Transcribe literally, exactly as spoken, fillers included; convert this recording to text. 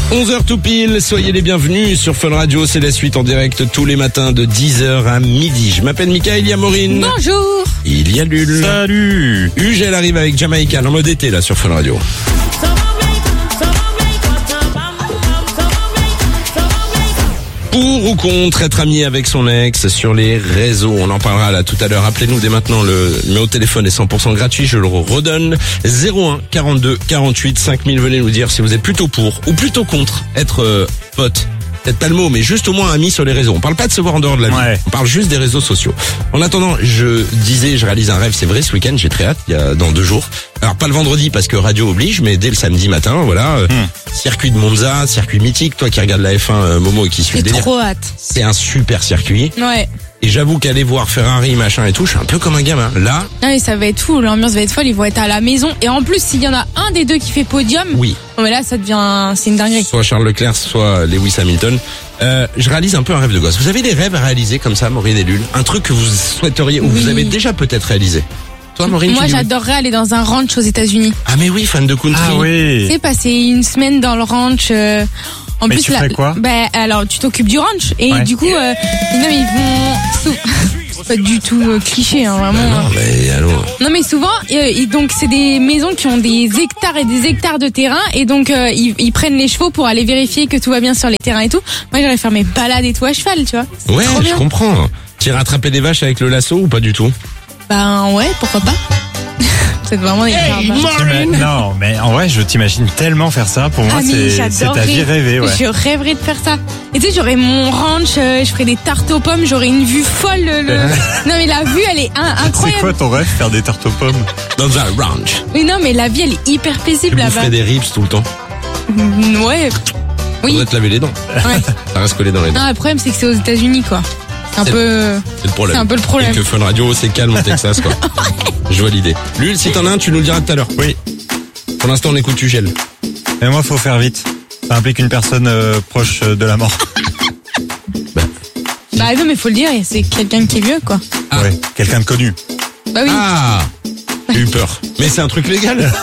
onze heures tout pile, soyez les bienvenus sur Fun Radio, c'est la suite en direct tous les matins de dix heures à midi. Je m'appelle Mika, il y a Maureen. Bonjour. Il y a Lul. Salut. Huge, elle arrive avec Jamaican en mode été là sur Fun Radio. Pour ou contre être ami avec son ex sur les réseaux, on en parlera là tout à l'heure. Appelez-nous dès maintenant, le numéro de téléphone est cent pour cent gratuit, je le redonne. zéro un quarante-deux quarante-huit cinq mille, venez nous dire si vous êtes plutôt pour ou plutôt contre être euh, pote. Peut-être pas le mot, mais juste au moins ami sur les réseaux. On parle pas de se voir en dehors de la vie. Ouais. On parle juste des réseaux sociaux. En attendant, je disais, je réalise un rêve, c'est vrai, ce week-end, j'ai très hâte, il y a dans deux jours. Alors pas le vendredi parce que radio oblige, mais dès le samedi matin, voilà. Euh, Hmm. Circuit de Monza, circuit mythique. Toi qui regardes la F un, euh, Momo, et qui suit J'ai le délire. trop hâte. C'est un super circuit. Ouais. Et j'avoue qu'aller voir Ferrari, machin et tout, je suis un peu comme un gamin. Là, Non mais ça va être fou, l'ambiance va être folle, ils vont être à la maison. Et en plus, s'il y en a un des deux qui fait podium, oui. oh, mais là ça devient, c'est une dinguerie. Soit Charles Leclerc, soit Lewis Hamilton. Euh, je réalise un peu un rêve de gosse. Vous avez des rêves à réaliser comme ça, Maureen et Lul? Un truc que vous souhaiteriez, ou Oui. vous avez déjà peut-être réalisé? Toi, Maureen, Moi tu dis oui. j'adorerais aller dans un ranch aux États-Unis. Ah mais oui, fan de country. Ah Tu oui. sais, passer une semaine dans le ranch. euh, En Mais plus, tu là, ferais quoi? bah, alors tu t'occupes du ranch et Ouais. du coup, euh, non mais ils vont. sou- C'est pas du tout euh, cliché, hein, vraiment. Non, mais allô. Non mais souvent, euh, ils- donc c'est des maisons qui ont des hectares et des hectares de terrain et donc euh, ils, ils prennent les chevaux pour aller vérifier que tout va bien sur les terrains et tout. Moi j'aurais faire mes balades et tout à cheval, tu vois. C'est Ouais, trop je bien. comprends. Tu irais attraper des vaches avec le lasso ou pas du tout? Ben ouais, pourquoi pas. C'est vraiment des Hey, grands- T'ima- Non, mais en vrai, je t'imagine tellement faire ça. Pour moi, Ah, mais c'est c'est ta j'adorerais. vie rêvée, ouais. Je rêverais de faire ça. Et tu sais, j'aurais mon ranch, euh, je ferais des tartes aux pommes, j'aurais une vue folle. le- le- Non mais la vue, elle est in- C'est incroyable. quoi ton rêve, faire des tartes aux pommes? Dans un ranch. Mais non mais la vie, elle est hyper Tu paisible là-bas. boufferais des ribs tout le temps. Mm, Ouais. Oui. Faudrait te laver les dents. Ouais. Ça reste collé dans les dents. Non, le problème c'est que c'est aux États-Unis quoi. C'est un C'est- peu. C'est le problème. C'est un peu le problème. Et que Fun Radio, c'est calme au Texas, quoi. Je vois l'idée. Lul, si t'en as un, tu nous le diras tout à l'heure. Oui. Pour l'instant, on écoute, tu gèles. Mais moi, faut faire vite. Ça implique une personne euh, proche euh, de la mort. Bah non mais faut le dire, c'est quelqu'un qui est vieux quoi. Ah. Ouais. Quelqu'un de connu. Bah oui. Ah! J'ai eu peur. Mais c'est un truc légal.